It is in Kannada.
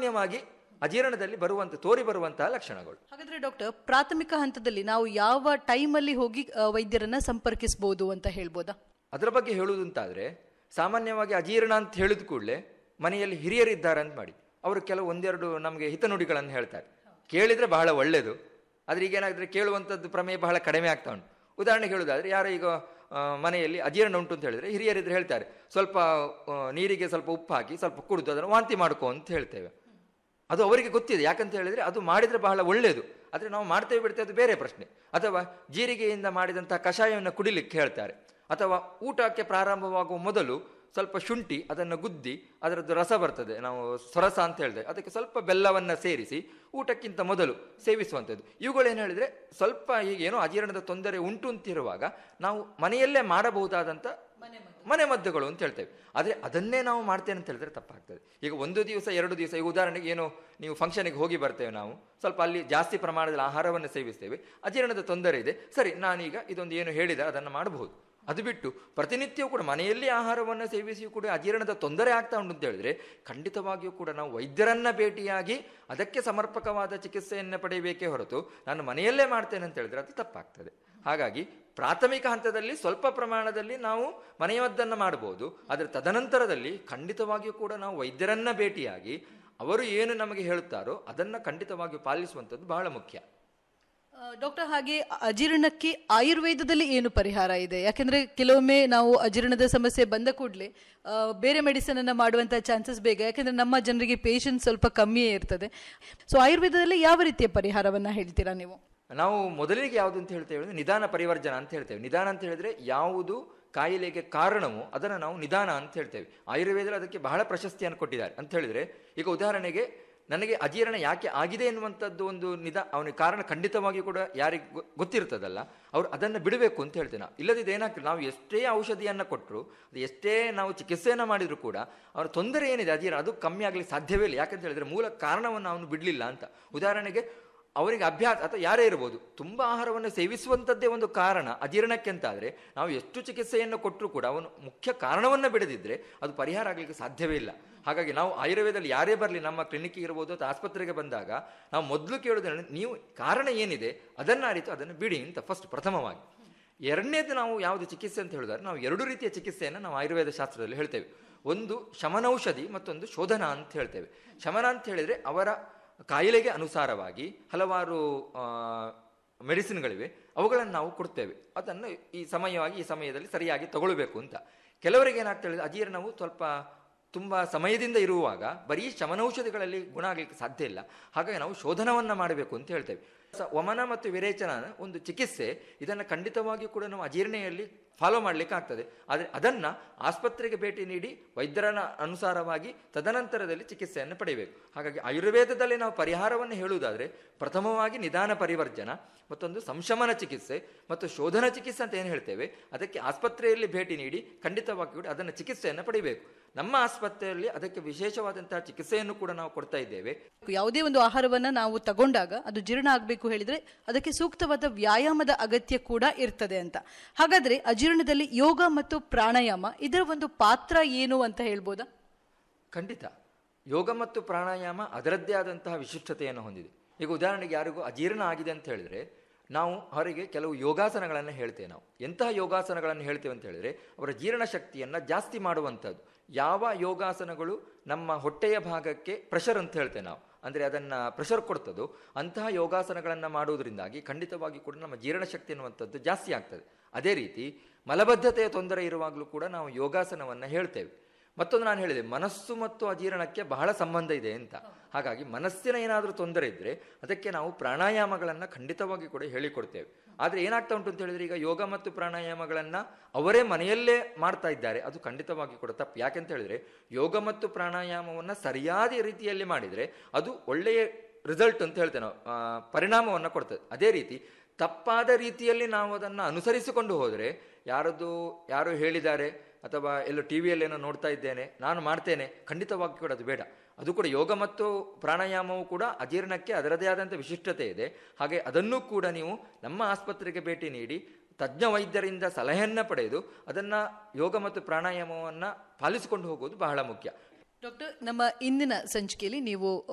ಸಾಮಾನ್ಯವಾಗಿ ಅಜೀರ್ಣದಲ್ಲಿ ತೋರಿ ಬರುವಂತಹ ಲಕ್ಷಣಗಳು. ಹಾಗಾದ್ರೆ ಡಾಕ್ಟರ್, ಪ್ರಾಥಮಿಕ ಹಂತದಲ್ಲಿ ನಾವು ಯಾವ ಟೈಮಲ್ಲಿ ಹೋಗಿ ವೈದ್ಯರನ್ನ ಸಂಪರ್ಕಿಸಬಹುದು ಅಂತ ಹೇಳ್ಬೋದಾ? ಅದರ ಬಗ್ಗೆ ಹೇಳುವುದಂತಾದ್ರೆ, ಸಾಮಾನ್ಯವಾಗಿ ಅಜೀರ್ಣ ಅಂತ ಹೇಳಿದ ಕೂಡಲೇ ಮನೆಯಲ್ಲಿ ಹಿರಿಯರಿದ್ದಾರೆ ಅಂತ ಮಾಡಿ ಅವರು ಕೆಲವು ಒಂದೆರಡು ನಮಗೆ ಹಿತನುಡಿಗಳನ್ನು ಹೇಳ್ತಾರೆ. ಕೇಳಿದ್ರೆ ಬಹಳ ಒಳ್ಳೆಯದು. ಆದ್ರೆ ಈಗ ಏನಾದ್ರೆ ಕೇಳುವಂಥದ್ದು ಪ್ರಮೇಯ ಬಹಳ ಕಡಿಮೆ ಆಗ್ತಾ ಉಂಟು. ಉದಾಹರಣೆಗೆ ಹೇಳುವುದಾದ್ರೆ, ಯಾರೋ ಈಗ ಮನೆಯಲ್ಲಿ ಅಜೀರ್ಣ ಉಂಟು ಅಂತ ಹೇಳಿದ್ರೆ ಹಿರಿಯರಿದ್ರೆ ಹೇಳ್ತಾರೆ, ಸ್ವಲ್ಪ ನೀರಿಗೆ ಸ್ವಲ್ಪ ಉಪ್ಪು ಹಾಕಿ ಸ್ವಲ್ಪ ಕುಡಿದು ಅದನ್ನು ವಾಂತಿ ಮಾಡ್ಕೋ ಅಂತ ಹೇಳ್ತೇವೆ. ಅದು ಅವರಿಗೆ ಗೊತ್ತಿದೆ, ಯಾಕಂತ ಹೇಳಿದ್ರೆ ಅದು ಮಾಡಿದ್ರೆ ಬಹಳ ಒಳ್ಳೆಯದು. ಆದರೆ ನಾವು ಮಾಡ್ತೇವೆ ಬಿಡ್ತೇವೆ, ಅದು ಬೇರೆ ಪ್ರಶ್ನೆ. ಅಥವಾ ಜೀರಿಗೆಯಿಂದ ಮಾಡಿದಂತಹ ಕಷಾಯವನ್ನು ಕುಡಿಲಿಕ್ಕೆ ಹೇಳ್ತಾರೆ. ಅಥವಾ ಊಟಕ್ಕೆ ಪ್ರಾರಂಭವಾಗುವ ಮೊದಲು ಸ್ವಲ್ಪ ಶುಂಠಿ ಅದನ್ನು ಗುದ್ದಿ ಅದರದ್ದು ರಸ ಬರ್ತದೆ, ನಾವು ಸ್ವರಸ ಅಂತ ಹೇಳ್ತೇವೆ, ಅದಕ್ಕೆ ಸ್ವಲ್ಪ ಬೆಲ್ಲವನ್ನು ಸೇರಿಸಿ ಊಟಕ್ಕಿಂತ ಮೊದಲು ಸೇವಿಸುವಂಥದ್ದು. ಇವುಗಳೇನು ಹೇಳಿದರೆ ಸ್ವಲ್ಪ ಹೀಗೇನೋ ಅಜೀರ್ಣದ ತೊಂದರೆ ಉಂಟು ಅಂತಿರುವಾಗ ನಾವು ಮನೆಯಲ್ಲೇ ಮಾಡಬಹುದಾದಂಥ ಮನೆಮದ್ದುಗಳು ಅಂತ ಹೇಳ್ತೇವೆ. ಆದರೆ ಅದನ್ನೇ ನಾವು ಮಾಡ್ತೇನೆ ಅಂತ ಹೇಳಿದ್ರೆ ತಪ್ಪಾಗ್ತದೆ. ಈಗ 1 ದಿವಸ 2 ದಿವಸ, ಈಗ ಉದಾಹರಣೆಗೆ ಏನೋ ನೀವು ಫಂಕ್ಷನ್ಗೆ ಹೋಗಿ ಬರ್ತೇವೆ, ನಾವು ಸ್ವಲ್ಪ ಅಲ್ಲಿ ಜಾಸ್ತಿ ಪ್ರಮಾಣದಲ್ಲಿ ಆಹಾರವನ್ನು ಸೇವಿಸ್ತೇವೆ, ಅಜೀರ್ಣದ ತೊಂದರೆ ಇದೆ, ಸರಿ ನಾನೀಗ ಇದೊಂದು ಏನು ಹೇಳಿದ ಅದನ್ನು ಮಾಡಬಹುದು. ಅದು ಬಿಟ್ಟು ಪ್ರತಿನಿತ್ಯವೂ ಕೂಡ ಮನೆಯಲ್ಲಿ ಆಹಾರವನ್ನು ಸೇವಿಸಿಯೂ ಕೂಡ ಅಜೀರ್ಣದ ತೊಂದರೆ ಆಗ್ತಾ ಉಂಟು ಅಂತ ಹೇಳಿದ್ರೆ ಖಂಡಿತವಾಗಿಯೂ ಕೂಡ ನಾವು ವೈದ್ಯರನ್ನ ಭೇಟಿಯಾಗಿ ಅದಕ್ಕೆ ಸಮರ್ಪಕವಾದ ಚಿಕಿತ್ಸೆಯನ್ನು ಪಡೆಯಬೇಕೇ ಹೊರತು ನಾನು ಮನೆಯಲ್ಲೇ ಮಾಡ್ತೇನೆ ಅಂತ ಹೇಳಿದ್ರೆ ಅದು ತಪ್ಪಾಗ್ತದೆ. ಹಾಗಾಗಿ ಪ್ರಾಥಮಿಕ ಹಂತದಲ್ಲಿ ಸ್ವಲ್ಪ ಪ್ರಮಾಣದಲ್ಲಿ ನಾವು ಮನೆಯಮದ್ದನ್ನು ಮಾಡಬಹುದು. ಆದರೆ ತದನಂತರದಲ್ಲಿ ಖಂಡಿತವಾಗಿಯೂ ಕೂಡ ನಾವು ವೈದ್ಯರನ್ನ ಭೇಟಿಯಾಗಿ ಅವರು ಏನು ನಮಗೆ ಹೇಳುತ್ತಾರೋ ಅದನ್ನು ಖಂಡಿತವಾಗಿಯೂ ಪಾಲಿಸುವಂಥದ್ದು ಬಹಳ ಮುಖ್ಯ. ಡಾಕ್ಟರ್, ಹಾಗೆ ಅಜೀರ್ಣಕ್ಕೆ ಆಯುರ್ವೇದದಲ್ಲಿ ಏನು ಪರಿಹಾರ ಇದೆ? ಯಾಕೆಂದ್ರೆ ಕೆಲವೊಮ್ಮೆ ನಾವು ಅಜೀರ್ಣದ ಸಮಸ್ಯೆ ಬಂದ ಕೂಡಲೇ ಬೇರೆ ಮೆಡಿಸಿನ್ ಅನ್ನ ಮಾಡುವಂತಹ ಚಾನ್ಸಸ್ ಬೇಗ, ಯಾಕೆಂದ್ರೆ ನಮ್ಮ ಜನರಿಗೆ ಪೇಷನ್ಸ್ ಸ್ವಲ್ಪ ಕಮ್ಮಿಯೇ ಇರ್ತದೆ. ಸೊ ಆಯುರ್ವೇದದಲ್ಲಿ ಯಾವ ರೀತಿಯ ಪರಿಹಾರವನ್ನ ಹೇಳ್ತೀರಾ ನೀವು? ನಾವು ಮೊದಲಿಗೆ ಯಾವುದು ಅಂತ ಹೇಳ್ತೇವೆ, ನಿಧಾನ ಪರಿವರ್ಜನ ಅಂತ ಹೇಳ್ತೇವೆ. ನಿಧಾನ ಅಂತ ಹೇಳಿದ್ರೆ ಯಾವುದು ಕಾಯಿಲೆಗೆ ಕಾರಣವೋ ಅದನ್ನು ನಾವು ನಿಧಾನ ಅಂತ ಹೇಳ್ತೇವೆ. ಆಯುರ್ವೇದದಲ್ಲಿ ಅದಕ್ಕೆ ಬಹಳ ಪ್ರಶಸ್ತಿಯನ್ನು ಕೊಟ್ಟಿದ್ದಾರೆ. ಅಂತ ಹೇಳಿದ್ರೆ, ಈಗ ಉದಾಹರಣೆಗೆ ನನಗೆ ಅಜೀರ್ಣ ಯಾಕೆ ಆಗಿದೆ ಎನ್ನುವಂಥದ್ದು ಒಂದು ಅವನಿಗೆ ಕಾರಣ ಖಂಡಿತವಾಗಿಯೂ ಕೂಡ ಯಾರಿಗೆ ಗೊತ್ತಿರ್ತದಲ್ಲ, ಅವ್ರು ಅದನ್ನು ಬಿಡಬೇಕು ಅಂತ ಹೇಳ್ತೇನೆ. ಇಲ್ಲದಿದ್ದು ಏನಾಗ್ತದೆ, ನಾವು ಎಷ್ಟೇ ಔಷಧಿಯನ್ನು ಕೊಟ್ಟರು, ಅದು ಎಷ್ಟೇ ನಾವು ಚಿಕಿತ್ಸೆಯನ್ನು ಮಾಡಿದರೂ ಕೂಡ ಅವರ ತೊಂದರೆ ಏನಿದೆ ಅಜೀರ್ಣ ಅದು ಕಮ್ಮಿ ಆಗಲಿಕ್ಕೆ ಸಾಧ್ಯವೇ ಇಲ್ಲ. ಯಾಕಂತ ಹೇಳಿದ್ರೆ ಮೂಲ ಕಾರಣವನ್ನು ಅವನು ಬಿಡಲಿಲ್ಲ ಅಂತ. ಉದಾಹರಣೆಗೆ ಅವರಿಗೆ ಅಭ್ಯಾಸ ಅಥವಾ ಯಾರೇ ಇರ್ಬೋದು, ತುಂಬ ಆಹಾರವನ್ನು ಸೇವಿಸುವಂಥದ್ದೇ ಒಂದು ಕಾರಣ ಅಜೀರ್ಣಕ್ಕೆ ಅಂತಾದರೆ ನಾವು ಎಷ್ಟು ಚಿಕಿತ್ಸೆಯನ್ನು ಕೊಟ್ಟರೂ ಕೂಡ ಅವನು ಮುಖ್ಯ ಕಾರಣವನ್ನು ಬಿಡದಿದ್ದರೆ ಅದು ಪರಿಹಾರ ಆಗಲಿಕ್ಕೆ ಸಾಧ್ಯವೇ ಇಲ್ಲ. ಹಾಗಾಗಿ ನಾವು ಆಯುರ್ವೇದದಲ್ಲಿ ಯಾರೇ ಬರಲಿ, ನಮ್ಮ ಕ್ಲಿನಿಕ್ಗೆ ಇರ್ಬೋದು ಅಥವಾ ಆಸ್ಪತ್ರೆಗೆ ಬಂದಾಗ ನಾವು ಮೊದಲು ಕೇಳೋದೇನೆ, ನೀವು ಕಾರಣ ಏನಿದೆ ಅದನ್ನು ಅರಿತು ಅದನ್ನು ಬಿಡಿ ಅಂತ ಫಸ್ಟ್ ಪ್ರಥಮವಾಗಿ. ಎರಡನೇದು ನಾವು ಯಾವುದು ಚಿಕಿತ್ಸೆ ಅಂತ ಹೇಳಿದ್ರೆ, ನಾವು 2 ರೀತಿಯ ಚಿಕಿತ್ಸೆಯನ್ನು ನಾವು ಆಯುರ್ವೇದ ಶಾಸ್ತ್ರದಲ್ಲಿ ಹೇಳ್ತೇವೆ. ಒಂದು ಶಮನೌಷಧಿ, ಮತ್ತೊಂದು ಶೋಧನ ಅಂತ ಹೇಳ್ತೇವೆ. ಶಮನ ಅಂತ ಹೇಳಿದರೆ ಅವರ ಕಾಯಿಲೆಗೆ ಅನುಸಾರವಾಗಿ ಹಲವಾರು ಮೆಡಿಸಿನ್ಗಳಿವೆ, ಅವುಗಳನ್ನು ನಾವು ಕೊಡ್ತೇವೆ. ಅದನ್ನು ಈ ಸಮಯದಲ್ಲಿ ಸರಿಯಾಗಿ ತಗೊಳ್ಬೇಕು ಅಂತ. ಕೆಲವರಿಗೆ ಏನಾಗ್ತಾ ಹೇಳಿದ್ರೆ ಅಜೀರ್ಣವು ಸ್ವಲ್ಪ ತುಂಬ ಸಮಯದಿಂದ ಇರುವಾಗ ಬರೀ ಶಮನೌಷಧಿಗಳಲ್ಲಿ ಗುಣ ಆಗಲಿಕ್ಕೆ ಸಾಧ್ಯ ಇಲ್ಲ. ಹಾಗಾಗಿ ನಾವು ಶೋಧನವನ್ನು ಮಾಡಬೇಕು ಅಂತ ಹೇಳ್ತೇವೆ. ವಮನ ಮತ್ತು ವಿರೇಚನ ಒಂದು ಚಿಕಿತ್ಸೆ, ಇದನ್ನು ಖಂಡಿತವಾಗಿಯೂ ಕೂಡ ನಾವು ಅಜೀರ್ಣೆಯಲ್ಲಿ ಫಾಲೋ ಮಾಡಲಿಕ್ಕೆ ಆಗ್ತದೆ. ಆದರೆ ಅದನ್ನು ಆಸ್ಪತ್ರೆಗೆ ಭೇಟಿ ನೀಡಿ ವೈದ್ಯರ ಅನುಸಾರವಾಗಿ ತದನಂತರದಲ್ಲಿ ಚಿಕಿತ್ಸೆಯನ್ನು ಪಡೆಯಬೇಕು. ಹಾಗಾಗಿ ಆಯುರ್ವೇದದಲ್ಲಿ ನಾವು ಪರಿಹಾರವನ್ನು ಹೇಳುವುದಾದರೆ ಪ್ರಥಮವಾಗಿ ನಿಧಾನ ಪರಿವರ್ಜನ, ಮತ್ತೊಂದು ಸಂಶಮನ ಚಿಕಿತ್ಸೆ ಮತ್ತು ಶೋಧನ ಚಿಕಿತ್ಸೆ ಅಂತ ಏನು ಹೇಳ್ತೇವೆ, ಅದಕ್ಕೆ ಆಸ್ಪತ್ರೆಯಲ್ಲಿ ಭೇಟಿ ನೀಡಿ ಖಂಡಿತವಾಗಿಯೂ ಕೂಡ ಅದನ್ನು ಚಿಕಿತ್ಸೆಯನ್ನು ಪಡೆಯಬೇಕು. ನಮ್ಮ ಆಸ್ಪತ್ರೆಯಲ್ಲಿ ಅದಕ್ಕೆ ವಿಶೇಷವಾದಂತಹ ಚಿಕಿತ್ಸೆಯನ್ನು ಕೂಡ ನಾವು ಕೊಡ್ತಾ ಇದ್ದೇವೆ. ಯಾವುದೇ ಒಂದು ಆಹಾರವನ್ನ ನಾವು ತಗೊಂಡಾಗ ಅದು ಜೀರ್ಣ ಆಗಬೇಕು ಹೇಳಿದ್ರೆ ಅದಕ್ಕೆ ಸೂಕ್ತವಾದ ವ್ಯಾಯಾಮದ ಅಗತ್ಯ ಕೂಡ ಇರ್ತದೆ ಅಂತ. ಹಾಗಾದ್ರೆ ಅಜೀರ್ಣದಲ್ಲಿ ಯೋಗ ಮತ್ತು ಪ್ರಾಣಾಯಾಮ ಇದರ ಒಂದು ಪಾತ್ರ ಏನು ಅಂತ ಹೇಳ್ಬೋದಾ? ಖಂಡಿತ. ಯೋಗ ಮತ್ತು ಪ್ರಾಣಾಯಾಮ ಅದರದ್ದೇ ಆದಂತಹ ವಿಶಿಷ್ಟತೆಯನ್ನು ಹೊಂದಿದೆ. ಈಗ ಉದಾಹರಣೆಗೆ ಯಾರಿಗೂ ಅಜೀರ್ಣ ಆಗಿದೆ ಅಂತ ಹೇಳಿದ್ರೆ ನಾವು ಅವರಿಗೆ ಕೆಲವು ಯೋಗಾಸನಗಳನ್ನು ಹೇಳ್ತೇವೆ. ನಾವು ಎಂತಹ ಯೋಗಾಸನಗಳನ್ನು ಹೇಳ್ತೇವೆ ಅಂತ ಹೇಳಿದ್ರೆ ಅವರ ಜೀರ್ಣ ಶಕ್ತಿಯನ್ನು ಜಾಸ್ತಿ ಮಾಡುವಂಥದ್ದು. ಯಾವ ಯೋಗಾಸನಗಳು ನಮ್ಮ ಹೊಟ್ಟೆಯ ಭಾಗಕ್ಕೆ ಪ್ರೆಷರ್ ಅಂತ ಹೇಳ್ತೇವೆ ನಾವು, ಅಂದರೆ ಅದನ್ನು ಪ್ರೆಷರ್ ಕೊಡ್ತದೋ ಅಂತಹ ಯೋಗಾಸನಗಳನ್ನು ಮಾಡುವುದರಿಂದಾಗಿ ಖಂಡಿತವಾಗಿ ಕೂಡ ನಮ್ಮ ಜೀರ್ಣಶಕ್ತಿ ಅನ್ನುವಂಥದ್ದು ಜಾಸ್ತಿ ಆಗ್ತದೆ. ಅದೇ ರೀತಿ ಮಲಬದ್ಧತೆಯ ತೊಂದರೆ ಇರುವಾಗಲೂ ಕೂಡ ನಾವು ಯೋಗಾಸನವನ್ನು ಹೇಳ್ತೇವೆ. ಮತ್ತೊಂದು ನಾನು ಹೇಳಿದೆ, ಮನಸ್ಸು ಮತ್ತು ಅಜೀರ್ಣಕ್ಕೆ ಬಹಳ ಸಂಬಂಧ ಇದೆ ಅಂತ. ಹಾಗಾಗಿ ಮನಸ್ಸಿನ ಏನಾದರೂ ತೊಂದರೆ ಇದ್ದರೆ ಅದಕ್ಕೆ ನಾವು ಪ್ರಾಣಾಯಾಮಗಳನ್ನು ಖಂಡಿತವಾಗಿ ಕೂಡ ಹೇಳಿಕೊಡ್ತೇವೆ. ಆದರೆ ಏನಾಗ್ತಾ ಉಂಟು ಅಂತ ಹೇಳಿದ್ರೆ ಈಗ ಯೋಗ ಮತ್ತು ಪ್ರಾಣಾಯಾಮಗಳನ್ನು ಅವರೇ ಮನೆಯಲ್ಲೇ ಮಾಡ್ತಾ ಇದ್ದಾರೆ, ಅದು ಖಂಡಿತವಾಗಿ ಕೂಡ ತಪ್ಪು. ಯಾಕೆಂತ ಹೇಳಿದ್ರೆ ಯೋಗ ಮತ್ತು ಪ್ರಾಣಾಯಾಮವನ್ನು ಸರಿಯಾದ ರೀತಿಯಲ್ಲಿ ಮಾಡಿದರೆ ಅದು ಒಳ್ಳೆಯ ರಿಸಲ್ಟ್ ಅಂತ ಹೇಳ್ತೇವೆ ನಾವು, ಪರಿಣಾಮವನ್ನು ಕೊಡ್ತದೆ. ಅದೇ ರೀತಿ ತಪ್ಪಾದ ರೀತಿಯಲ್ಲಿ ನಾವು ಅದನ್ನು ಅನುಸರಿಸಿಕೊಂಡು ಹೋದರೆ ಯಾರು ಹೇಳಿದ್ದಾರೆ ಅಥವಾ ಎಲ್ಲೋ ಟಿ ವಿಯಲ್ಲೇನೋ ನೋಡ್ತಾ ಇದ್ದೇನೆ ನಾನು ಮಾಡ್ತೇನೆ, ಖಂಡಿತವಾಗಿ ಕೂಡ ಅದು ಬೇಡ. ಅದು ಕೂಡ ಯೋಗ ಮತ್ತು ಪ್ರಾಣಾಯಾಮವು ಕೂಡ ಅಜೀರ್ಣಕ್ಕೆ ಅದರದೇ ಆದಂಥ ವಿಶಿಷ್ಟತೆ ಇದೆ. ಹಾಗೆ ಅದನ್ನು ಕೂಡ ನೀವು ನಮ್ಮ ಆಸ್ಪತ್ರೆಗೆ ಭೇಟಿ ನೀಡಿ ತಜ್ಞ ವೈದ್ಯರಿಂದ ಸಲಹೆಯನ್ನು ಪಡೆದು ಅದನ್ನು ಯೋಗ ಮತ್ತು ಪ್ರಾಣಾಯಾಮವನ್ನು ಪಾಲಿಸಿಕೊಂಡು ಹೋಗುವುದು ಬಹಳ ಮುಖ್ಯ. ಡಾಕ್ಟರ್, ನಮ್ಮ ಇಂದಿನ ಸಂಚಿಕೆಯಲ್ಲಿ ನೀವು